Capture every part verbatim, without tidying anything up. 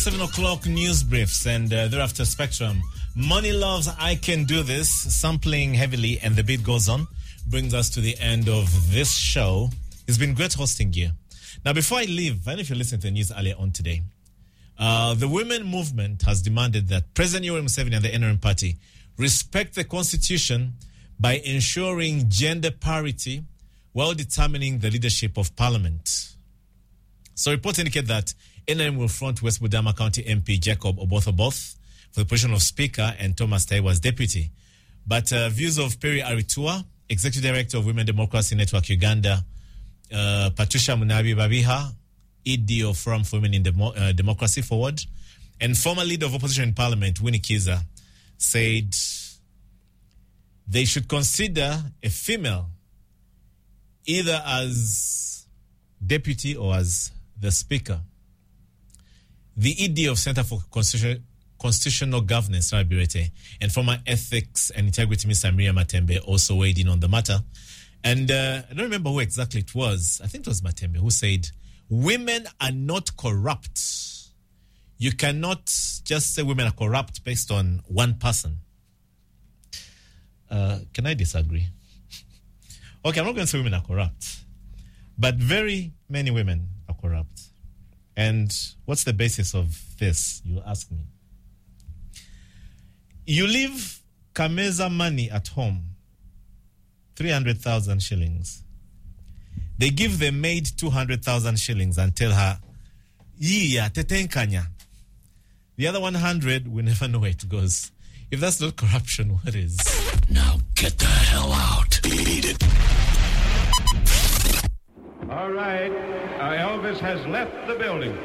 seven o'clock news briefs, and uh, thereafter Spectrum. Money Loves I Can Do This, sampling heavily, and the beat goes on, brings us to the end of this show. It's been great hosting you. Now, before I leave, I don't know if you listened to the news earlier on today, uh, the women movement has demanded that President Yoweri Museveni and the N R M party respect the constitution by ensuring gender parity while determining the leadership of parliament. So reports indicate that N R M will front West Budama County M P Jacob Oboth-Oboth for the position of Speaker and Thomas Taiwo as Deputy. But uh, views of Perry Aritua, Executive Director of Women Democracy Network Uganda, uh, Patricia Munabi Babiha, E D of Forum for Women in Demo- uh, Democracy Forward, and former Leader of Opposition in Parliament, Winnie Kiza, said they should consider a female either as Deputy or as the Speaker. The E D of Center for Constitution, Constitutional Governance, Rabirete, and former Ethics and Integrity, Mister Miriam Matembe, also weighed in on the matter. And uh, I don't remember who exactly it was. I think it was Matembe who said, women are not corrupt. You cannot just say women are corrupt based on one person. Uh, can I disagree? Okay, I'm not going to say women are corrupt. But very many women are corrupt. And what's the basis of this, you ask me? You leave Kameza money at home, three hundred thousand shillings. They give the maid two hundred thousand shillings and tell her, yeah, tetenkanya. The other one hundred, we never know where it goes. If that's not corruption, what is? Now get the hell out. Beat it. All right. Uh, Elvis has left the building.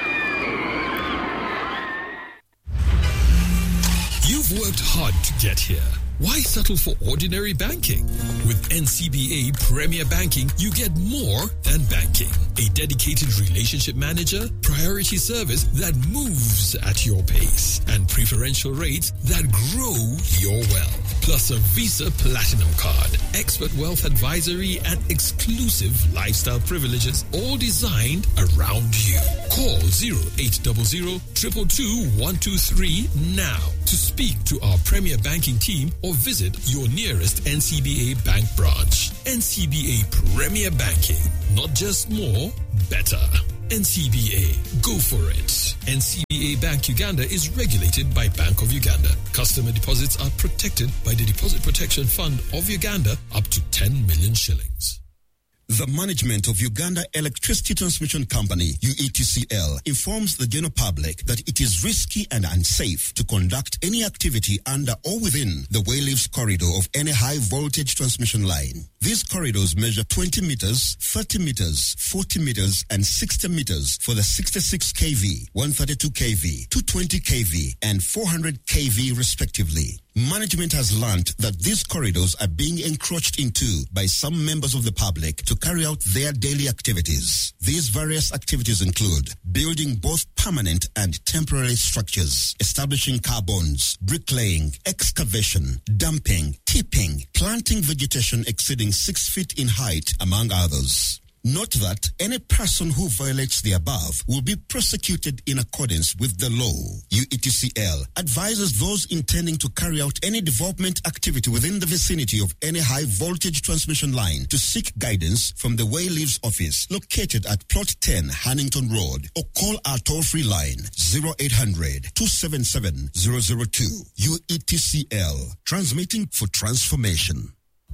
You've worked hard to get here. Why settle for ordinary banking? With N C B A Premier Banking, you get more than banking. A dedicated relationship manager, priority service that moves at your pace, and preferential rates that grow your wealth. Plus a Visa Platinum Card, expert wealth advisory, and exclusive lifestyle privileges, all designed around you. Call zero eight zero zero, two two two, one two three now to speak to our Premier Banking team or visit your nearest N C B A bank branch. N C B A Premier Banking. Not just more, better. N C B A. Go for it. N C B A Bank Uganda is regulated by Bank of Uganda. Customer deposits are protected by the Deposit Protection Fund of Uganda up to ten million shillings. The management of Uganda Electricity Transmission Company, U E T C L, informs the general public that it is risky and unsafe to conduct any activity under or within the Wayleaves corridor of any high voltage transmission line. These corridors measure twenty meters, thirty meters, forty meters, and sixty meters for the sixty-six kilovolt, one thirty-two kilovolt, two twenty kilovolt, and four hundred kilovolt respectively. Management has learned that these corridors are being encroached into by some members of the public to carry out their daily activities. These various activities include building both permanent and temporary structures, establishing car bonds, bricklaying, excavation, dumping, tipping, planting vegetation exceeding six feet in height, among others. Note that any person who violates the above will be prosecuted in accordance with the law. U E T C L advises those intending to carry out any development activity within the vicinity of any high voltage transmission line to seek guidance from the Wayleaves office located at Plot ten Hannington Road, or call our toll-free line zero eight hundred, two seven seven, zero zero two. U E T C L, transmitting for transformation.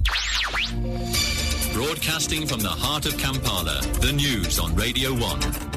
Broadcasting from the heart of Kampala, the news on Radio one.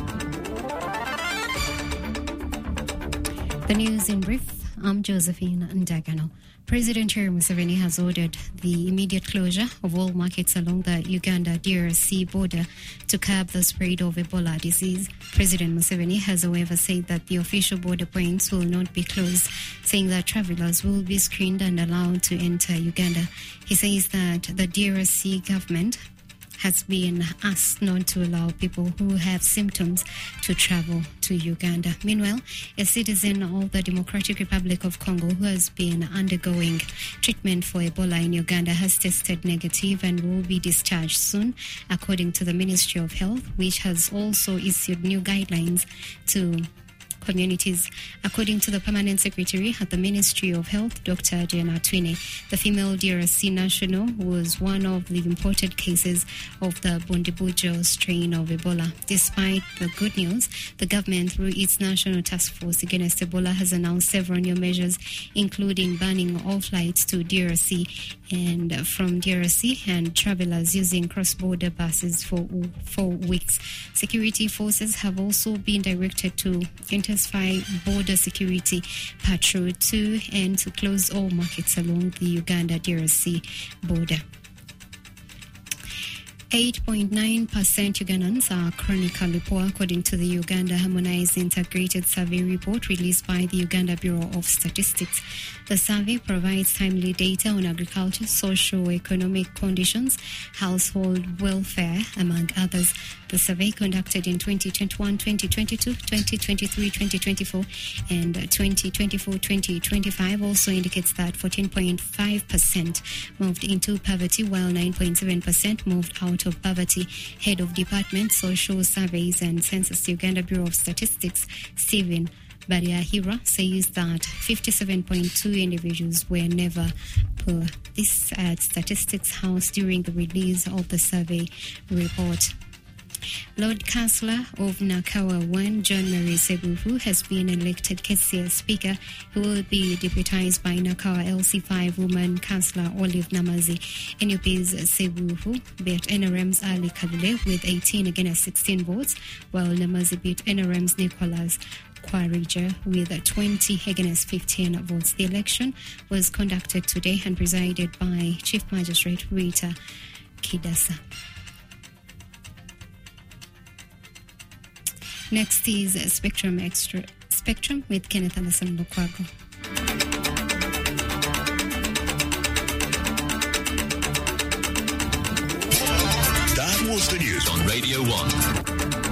The news in brief, I'm Josephine Ndagano. President Yoweri Museveni has ordered the immediate closure of all markets along the Uganda-D R C border to curb the spread of Ebola disease. President Museveni has, however, said that the official border points will not be closed, saying that travelers will be screened and allowed to enter Uganda. He says that the D R C government has been asked not to allow people who have symptoms to travel to Uganda. Meanwhile, a citizen of the Democratic Republic of Congo who has been undergoing treatment for Ebola in Uganda has tested negative and will be discharged soon, according to the Ministry of Health, which has also issued new guidelines to communities. According to the Permanent Secretary at the Ministry of Health, Doctor Jenna Twine, the female D R C national was one of the imported cases of the Bundibujo strain of Ebola. Despite the good news, the government, through its National Task Force Against Ebola, has announced several new measures, including banning all flights to D R C and from D R C and travelers using cross-border buses for four weeks. Security forces have also been directed to intensify border security patrol to and to close all markets along the Uganda-D R C border. eight point nine percent Ugandans are chronically poor, according to the Uganda Harmonized Integrated Survey report released by the Uganda Bureau of Statistics. The survey provides timely data on agriculture, socio-economic conditions, household welfare, among others. The survey, conducted in twenty twenty-one, twenty twenty-two, twenty twenty-three, twenty twenty-four, and twenty twenty-four, twenty twenty-five, also indicates that fourteen point five percent moved into poverty, while nine point seven percent moved out of poverty. Head of Department, Social Surveys and Census, Uganda Bureau of Statistics, Stephen Bariahira, says that fifty-seven point two individuals were never poor. This at Statistics House during the release of the survey report. Lord Councillor of Nakawa one, John Mary Sebufu, has been elected K C S Speaker. He will be deputized by Nakawa L C five woman Councillor Olive Namazi. N U P's Sebufu beat N R M's Ali Kabile with eighteen against sixteen votes, while Namazi beat N R M's Nicholas Kwarija with twenty against fifteen votes. The election was conducted today and presided by Chief Magistrate Rita Kidasa. Next is Spectrum Extra Spectrum with Kenneth Anderson Lukwago. That was the news on Radio one.